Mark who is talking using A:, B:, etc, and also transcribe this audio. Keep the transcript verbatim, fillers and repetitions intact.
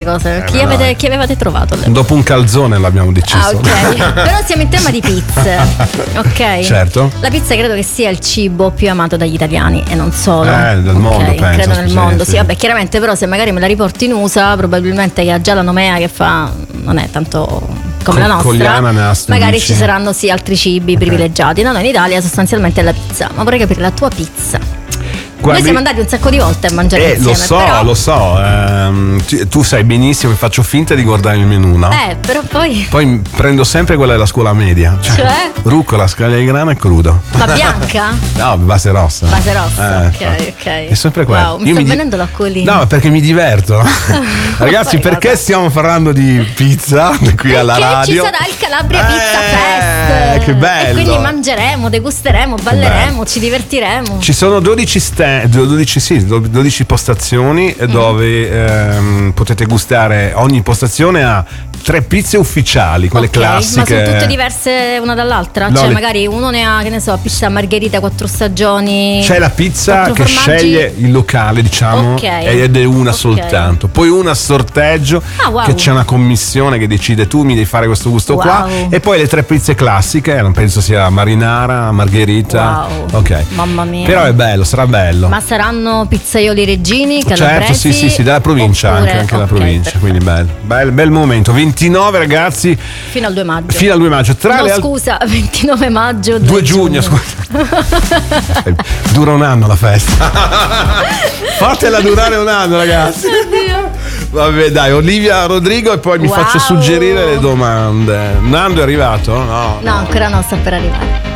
A: cose.
B: Eh,
A: chi,
B: ma
A: avete,
B: dai.
A: chi avevate trovato?
B: Dopo un calzone l'abbiamo deciso.
A: Ah, ok. Però siamo in tema di pizze. Ok.
B: Certo.
A: La pizza credo che sia il cibo più amato dagli italiani e non solo.
B: Eh, del mondo,
A: Ok,
B: penso,
A: credo nel
B: sì,
A: mondo.
B: sì.
A: Sì, vabbè, chiaramente, però se magari me la riporti in U S A, probabilmente che ha già la nomea che fa non è tanto come la nostra.
B: Cogliana, nastro,
A: Magari
B: dici?
A: ci saranno sì altri cibi privilegiati. No, no, in Italia sostanzialmente è la pizza. Ma vorrei capire la tua pizza.
B: Guardi-
A: Noi siamo andati un sacco di volte a mangiare
B: Eh,
A: insieme.
B: lo so,
A: però...
B: lo so. ehm, tu- tu sai benissimo che faccio finta di guardare il menù, no?
A: Eh, però poi.
B: Poi prendo sempre quella della scuola media. Cioè,
A: Cioè?
B: rucola, scaglia di grano e crudo.
A: Ma bianca?
B: No, base rossa.
A: Base rossa,
B: Eh,
A: ok, ok.
B: È sempre quello.
A: Wow, mi
B: Io
A: sta
B: di-
A: venendo l'acquolina.
B: No, perché mi diverto. Ragazzi,
A: Fai
B: perché
A: cosa?
B: stiamo parlando di pizza qui alla
A: Perché
B: radio?
A: ci sarà il Calabria Pizza
B: Eh,
A: Fest.
B: che bello.
A: E quindi mangeremo, degusteremo, balleremo, ci divertiremo.
B: Ci sono dodici, sta- dodici, sì, dodici postazioni
A: Mm.
B: dove ehm, potete gustare. Ogni postazione ha tre pizze ufficiali, quelle
A: Ok,
B: classiche.
A: ma sono tutte diverse una dall'altra?
B: No,
A: cioè
B: le-
A: magari uno ne ha, che ne so, pizza margherita quattro stagioni.
B: C'è la pizza
A: quattro
B: che
A: formaggi.
B: sceglie il locale, diciamo,
A: Ok.
B: ed è una
A: Ok.
B: soltanto. Poi una a sorteggio,
A: Ah, wow.
B: che c'è una commissione che decide tu mi devi fare questo gusto
A: Wow.
B: qua. E poi le tre pizze classiche, non penso sia marinara, margherita.
A: Wow.
B: Ok.
A: Mamma mia.
B: Però è bello, sarà bello.
A: Ma saranno pizzaioli reggini,
B: Certo,
A: calabresi?
B: sì, sì, sì, dalla provincia,
A: Oppure-
B: anche, anche la
A: ok,
B: provincia,
A: perfetto.
B: quindi bello. Bel, bel momento. ventinove ragazzi,
A: Fino al due maggio.
B: fino al due maggio. Tra
A: no,
B: le al-
A: scusa, ventinove maggio,
B: due giugno, scusa. Eh, Dura un anno la festa. Fatela durare un anno, ragazzi. Vabbè, dai, Olivia Rodrigo e poi mi
A: Wow.
B: faccio suggerire le domande. Nando è arrivato? No.
A: No, ancora no, sta per arrivare.